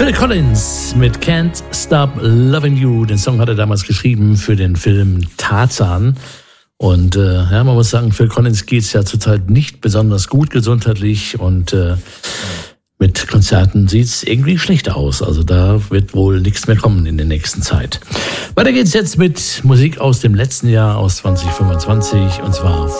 Phil Collins mit Can't Stop Loving You. Den Song hat er damals geschrieben für den Film Tarzan. Und man muss sagen, Phil Collins geht's ja zurzeit nicht besonders gut gesundheitlich und mit Konzerten sieht's irgendwie schlecht aus. Also da wird wohl nichts mehr kommen in der nächsten Zeit. Weiter geht's jetzt mit Musik aus dem letzten Jahr, aus 2025, und zwar